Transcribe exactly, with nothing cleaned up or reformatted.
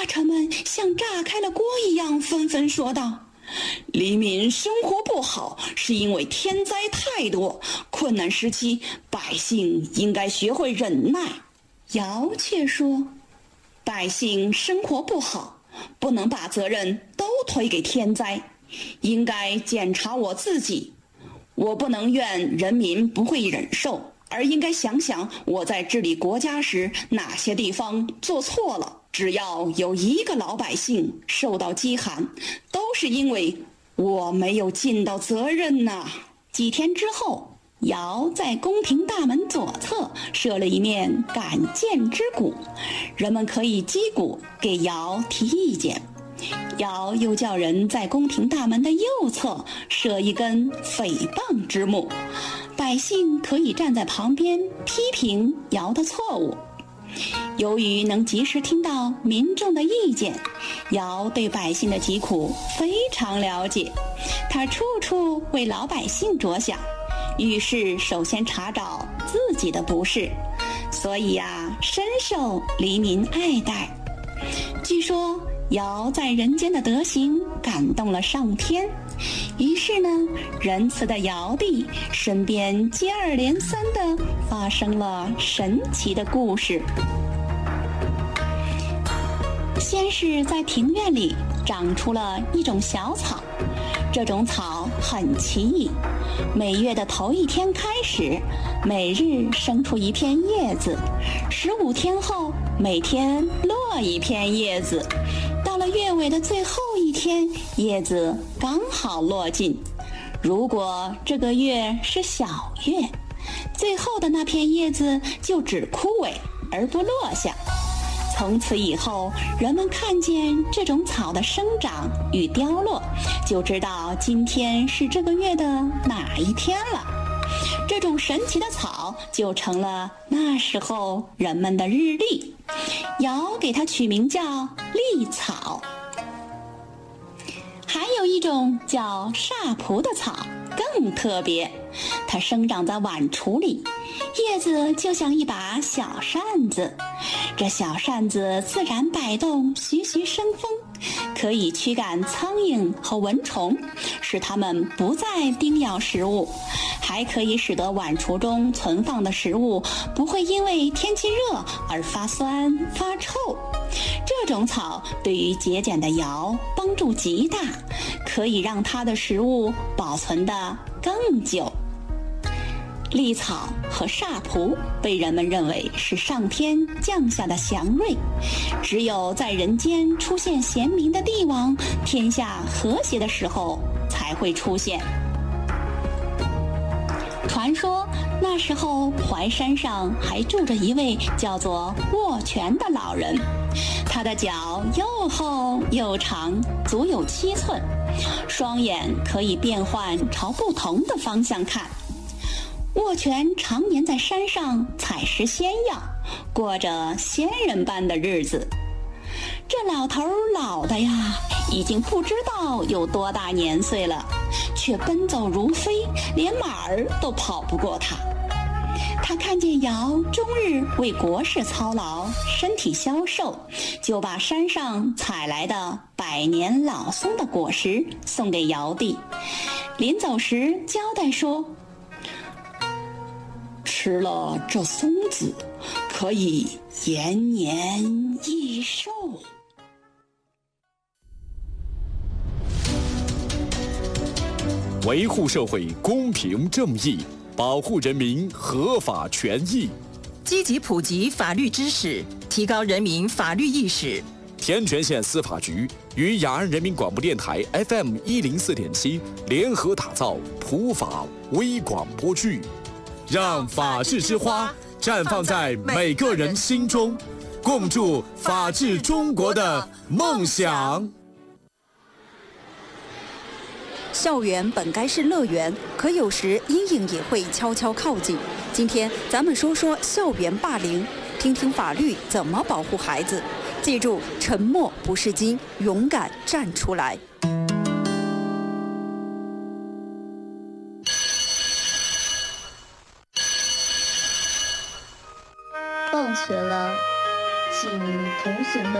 大臣们像炸开了锅一样纷纷说道：黎民生活不好，是因为天灾太多，困难时期百姓应该学会忍耐。尧却说：百姓生活不好，不能把责任都推给天灾，应该检查我自己。我不能怨人民不会忍受，而应该想想我在治理国家时哪些地方做错了。只要有一个老百姓受到饥寒，都是因为我没有尽到责任呐。几天之后，尧在宫廷大门左侧设了一面敢谏之鼓，人们可以击鼓给尧提意见。尧又叫人在宫廷大门的右侧设一根诽谤之木，百姓可以站在旁边批评尧的错误。由于能及时听到民众的意见，尧对百姓的疾苦非常了解，他处处为老百姓着想，遇事首先查找自己的不是，所以啊，深受黎民爱戴。据说尧在人间的德行感动了上天，于是呢，仁慈的尧帝身边接二连三地发生了神奇的故事。先是在庭院里长出了一种小草，这种草很奇异，每月的头一天开始，每日生出一片叶子，十五天后每天落一片叶子，到了月尾的最后一天，叶子刚好落尽。如果这个月是小月，最后的那片叶子就只枯萎而不落下。从此以后，人们看见这种草的生长与凋落，就知道今天是这个月的哪一天了。这种神奇的草就成了那时候人们的日历，尧给它取名叫历草。还有一种叫煞蒲的草更特别，它生长在碗橱里，叶子就像一把小扇子，这小扇子自然摆动，徐徐生风，可以驱赶苍蝇和蚊虫，使它们不再叮咬食物，还可以使得碗橱中存放的食物不会因为天气热而发酸发臭。这种草对于节俭的尧帮助极大，可以让他的食物保存得更久。历草和煞蒲被人们认为是上天降下的祥瑞，只有在人间出现贤明的帝王，天下和谐的时候才会出现。传说那时候淮山上还住着一位叫做握拳的老人，他的脚又厚又长，足有七寸，双眼可以变换朝不同的方向看。握拳常年在山上采食仙药，过着仙人般的日子。这老头老的呀，已经不知道有多大年岁了，却奔走如飞，连马儿都跑不过他。他看见尧终日为国事操劳，身体消瘦，就把山上采来的百年老松的果实送给尧帝。临走时交代说，吃了这松子，可以延年益寿。 维护社会公平正义，保护人民合法权益， 积极普及法律知识，提高人民法律意识。 天全县司法局与雅安人民广播电台 F M 一零四点七联合打造普法微广播剧，让法治之花绽放在每个人心中，共筑法治中国的梦想。 校园本该是乐园，可有时阴影也会悄悄靠近。今天咱们说说校园霸凌，听听法律怎么保护孩子。记住，沉默不是金，勇敢站出来。 放学了，请同学们